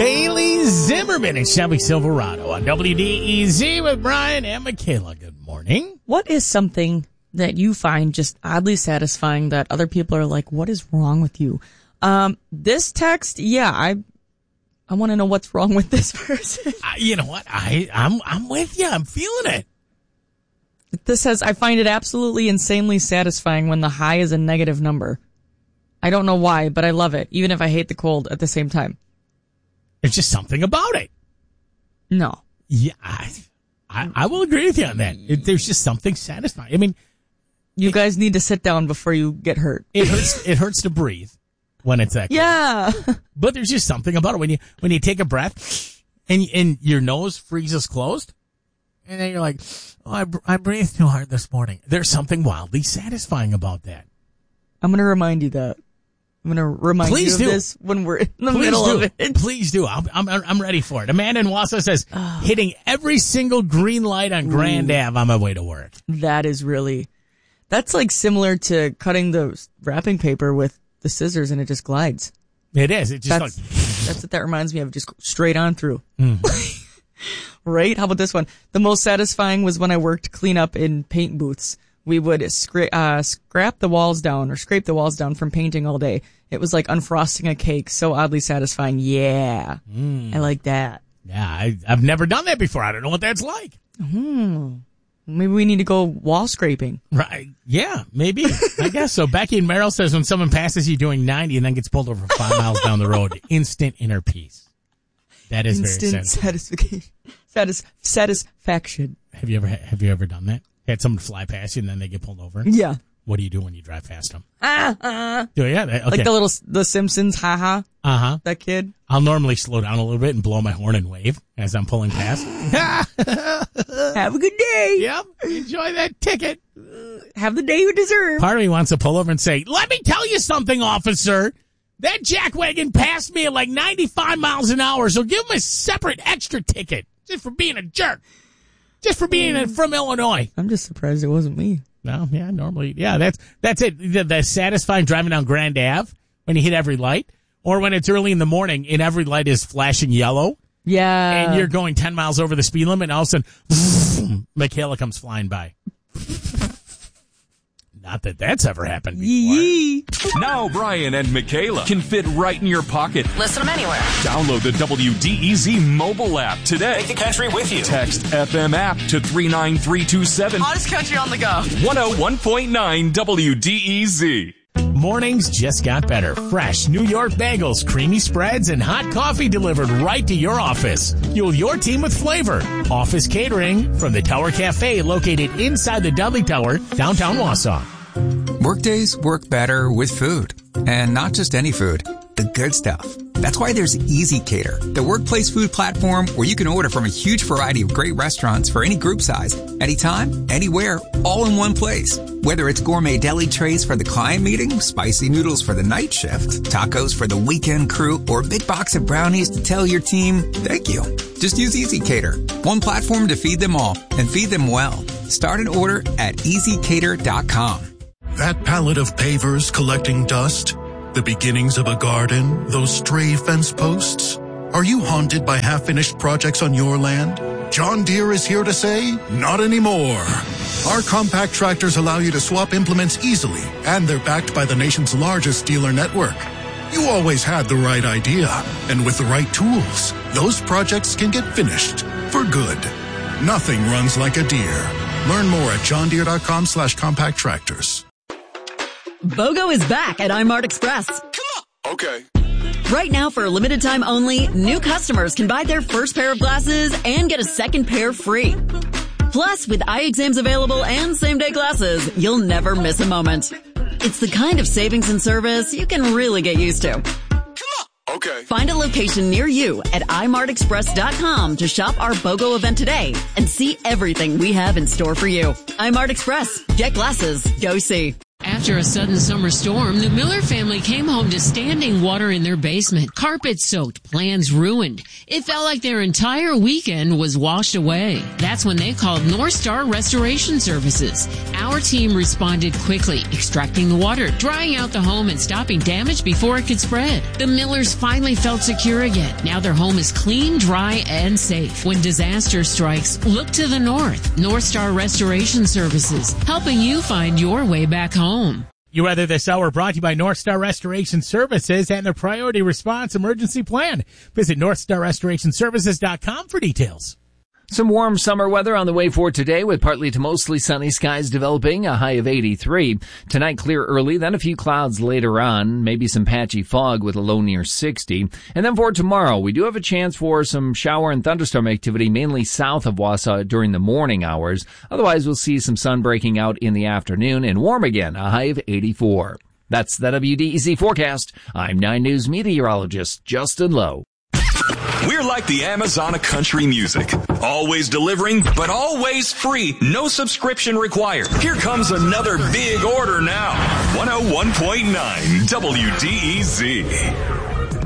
Bailey Zimmerman and Shelby Silverado on WDEZ with Brian and Michaela. Good morning. What is something that you find just oddly satisfying that other people are like, what is wrong with you? This text, I want to know what's wrong with this person. You know what? I'm with you. I'm feeling it. This says, I find it absolutely insanely satisfying when the high is a negative number. I don't know why, but I love it, even if I hate the cold at the same time. There's just something about it. No. Yeah, I will agree with you on that. There's just something satisfying. I mean, you guys need to sit down before you get hurt. It hurts to breathe when it's that cold. Yeah. But there's just something about it when you take a breath and your nose freezes closed, and then you're like, oh, I breathed too hard this morning. There's something wildly satisfying about that. I'm going to remind you that. I'm going to remind you of this when we're in the middle of it. Please do. I'm ready for it. Amanda in Wausau says, hitting every single green light on Grand Ave on my way to work. That's like similar to cutting the wrapping paper with the scissors and it just glides. It is. That's what that reminds me of. Just go straight on through. Mm-hmm. Right? How about this one? The most satisfying was when I worked cleanup in paint booths. We would scrape the walls down from painting all day. It was like unfrosting a cake. So oddly satisfying. Yeah. I like that. Yeah, I've never done that before. I don't know what that's like. Maybe we need to go wall scraping. Right. Yeah, maybe. I guess so. Becky and Merrill says when someone passes you doing 90 and then gets pulled over 5 miles down the road, instant inner peace. That is instant very satisfaction. Have you ever done that? Had someone fly past you and then they get pulled over? Yeah. What do you do when you drive past them? Yeah, okay. Like the Simpsons, haha. That kid. I'll normally slow down a little bit and blow my horn and wave as I'm pulling past. Have a good day. Yep. Enjoy that ticket. Have the day you deserve. Part of me wants to pull over and say, let me tell you something, officer. That jackwagon passed me at like 95 miles an hour, so give him a separate extra ticket just for being a jerk. Just for being from Illinois. I'm just surprised it wasn't me. No, yeah, normally, yeah, that's it. The satisfying driving down Grand Ave when you hit every light, or when it's early in the morning and every light is flashing yellow. Yeah. And you're going 10 miles over the speed limit, and all of a sudden, Michaela comes flying by. Not that that's ever happened before. Now Brian and Michaela can fit right in your pocket. Listen to them anywhere. Download the WDEZ mobile app today. Take the country with you. Text FM app to 39327. Hottest country on the go. 101.9 WDEZ. Mornings just got better. Fresh New York bagels, creamy spreads, and hot coffee delivered right to your office. Fuel your team with flavor. Office catering from the Tower Cafe located inside the Dudley Tower, downtown Wausau. Workdays work better with food. And not just any food, the good stuff. That's why there's Easy Cater, the workplace food platform where you can order from a huge variety of great restaurants for any group size, anytime, anywhere, all in one place. Whether it's gourmet deli trays for the client meeting, spicy noodles for the night shift, tacos for the weekend crew, or a big box of brownies to tell your team, thank you. Just use Easy Cater. One platform to feed them all and feed them well. Start an order at easycater.com. That pallet of pavers collecting dust? The beginnings of a garden? Those stray fence posts? Are you haunted by half-finished projects on your land? John Deere is here to say, not anymore. Our compact tractors allow you to swap implements easily, and they're backed by the nation's largest dealer network. You always had the right idea, and with the right tools, those projects can get finished for good. Nothing runs like a Deere. Learn more at johndeere.com/compact tractors. BOGO is back at iMart Express. Come on. Okay. Right now, for a limited time only, new customers can buy their first pair of glasses and get a second pair free. Plus, with eye exams available and same-day glasses, you'll never miss a moment. It's the kind of savings and service you can really get used to. Come on. Okay. Find a location near you at imartexpress.com to shop our BOGO event today and see everything we have in store for you. iMart Express. Get glasses. Go see. After a sudden summer storm, the Miller family came home to standing water in their basement, carpet soaked, plans ruined. It felt like their entire weekend was washed away. That's when they called North Star Restoration Services. Our team responded quickly, extracting the water, drying out the home, and stopping damage before it could spread. The Millers finally felt secure again. Now their home is clean, dry, and safe. When disaster strikes, look to the north. North Star Restoration Services, helping you find your way back home. You Weather This Hour brought to you by North Star Restoration Services and the Priority Response Emergency Plan. Visit NorthStarRestorationServices.com for details. Some warm summer weather on the way for today with partly to mostly sunny skies developing, a high of 83. Tonight clear early, then a few clouds later on, maybe some patchy fog with a low near 60. And then for tomorrow, we do have a chance for some shower and thunderstorm activity, mainly south of Wausau during the morning hours. Otherwise, we'll see some sun breaking out in the afternoon and warm again, a high of 84. That's the WDEZ forecast. I'm 9 News meteorologist Justin Lowe. We're like the Amazon of country music. Always delivering, but always free. No subscription required. Here comes another big order now. 101.9 WDEZ.